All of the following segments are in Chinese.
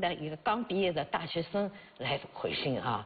的一个刚毕业的大学生来回信啊。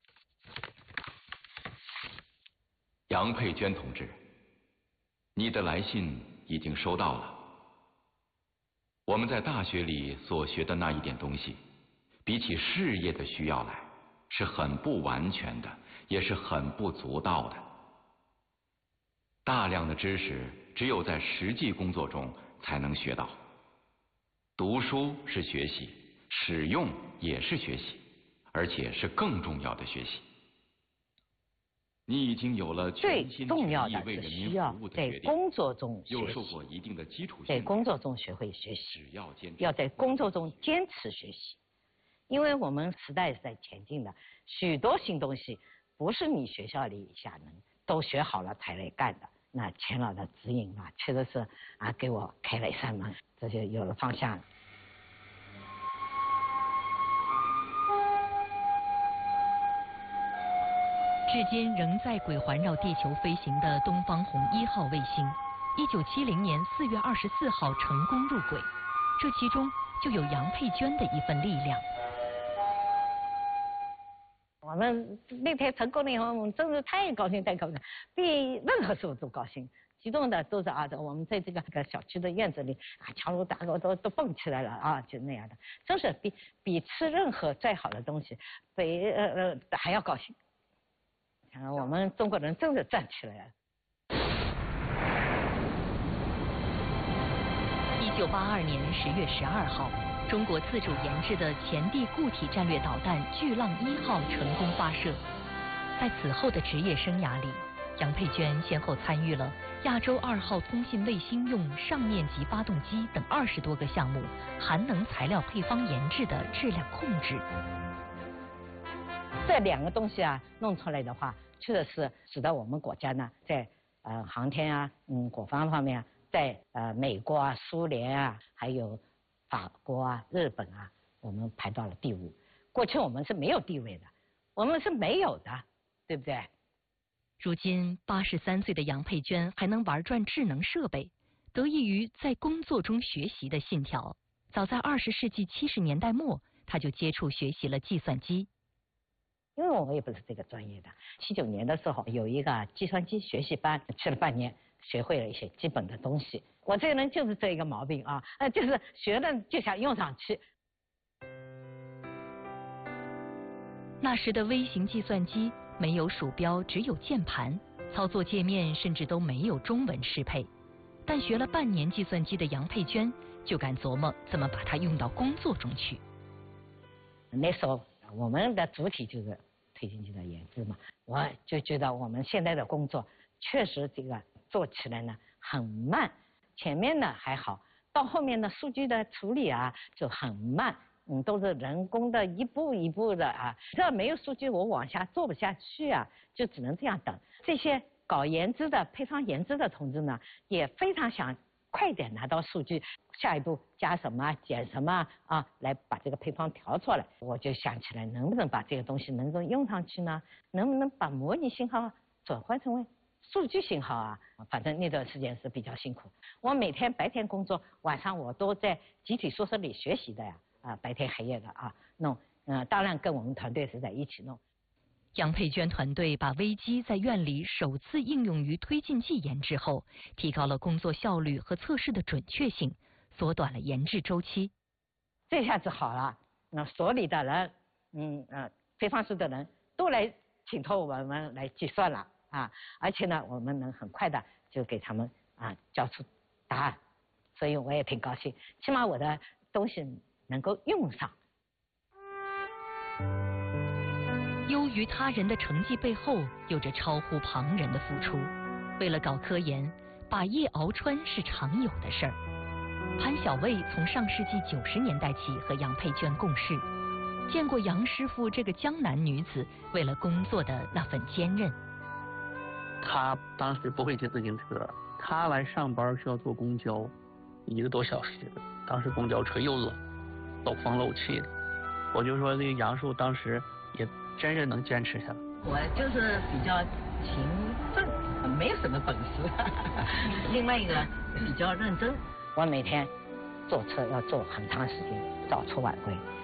杨佩娟同志，你的来信已经收到了。我们在大学里所学的那一点东西，比起事业的需要来，是很不完全的，也是很不足道的。大量的知识只有在实际工作中才能学到。读书是学习，使用也是学习，而且是更重要的学习。你已经有了全心全意为人民服务的决定， 在工作中学习， 又受过一定的基础训在练， 工作中学会学习， 只要坚持， 要在工作中坚持学习。因为我们时代是在前进的，许多新东西不是你学校里下能都学好了才来干的。那钱老的指引啊，确实是给我开了一扇门，这就有了方向。 至今仍在轨环绕地球飞行的东方红1号卫星，1970年4月24号成功入轨，这其中就有杨佩娟的一份力量。 我们那天成功了以后，我们真是太高兴，太高兴，比任何时候都高兴。激动的都是我们在这个小区的院子里强如大狗都蹦起来了就那样的，真是比吃任何再好的东西还要高兴。我们中国人真的站起来了。 1982年10月12号，中国自主研制的前地固体战略导弹巨浪1号成功发射。在此后的职业生涯里，杨佩娟先后参与了亚洲2号通信卫星用上面级发动机等20多个项目含能材料配方研制的质量控制。 这2个东西弄出来的话，确实是使得我们国家呢，在航天国防方面，在美国苏联还有法国日本我们排到了第5。过去我们是没有地位的，我们是没有的，对不对？ 如今83岁的杨佩娟还能玩转智能设备，得益于在工作中学习的信条。早在20世纪70年代末，她就接触学习了计算机。 因为我也不是这个专业的，79年的时候有一个计算机学习班，去了半年，学会了一些基本的东西。我这个人就是这一个毛病就是学了就想用上去。 那时的微型计算机没有鼠标，只有键盘，操作界面甚至都没有中文适配。但学了半年计算机的杨佩娟就敢琢磨怎么把它用到工作中去。 那时候我们的主体就是推进器的研制嘛，我就觉得我们现在的工作确实这个做起来呢很慢，前面呢还好，到后面的数据的处理就很慢，都是人工的一步一步的这没有数据我往下做不下去就只能这样等。这些搞研制的配方研制的同志呢，也非常想快点拿到数据，下一步加什么减什么来把这个配方调出来。我就想起来，能不能把这个东西能够用上去呢？能不能把模拟信号转换成为数据信号反正那段时间是比较辛苦。我每天白天工作，晚上我都在集体宿舍里学习的白天黑夜的弄。当然跟我们团队是在一起弄。 杨佩娟团队把微机在院里首次应用于推进剂研制后，提高了工作效率和测试的准确性，缩短了研制周期。 这下子好了，那所里的人，配方室的人都来请托我们来计算了而且呢，我们能很快的就给他们交出答案，所以我也挺高兴，起码我的东西能够用上。 优于他人的成绩背后，有着超乎旁人的付出。为了搞科研，把夜熬穿是常有的事儿。潘小卫从上世纪90年代起和杨佩娟共事，见过杨师傅这个江南女子为了工作的那份坚韧。 她当时不会骑自行车，她来上班需要坐公交，1个多小时。当时公交车又冷，漏风漏气的。我就说这个杨叔当时也真是能坚持下来。 我就是比较勤奋，没有什么本事。另外一个比较认真，我每天坐车要坐很长时间，早出晚归。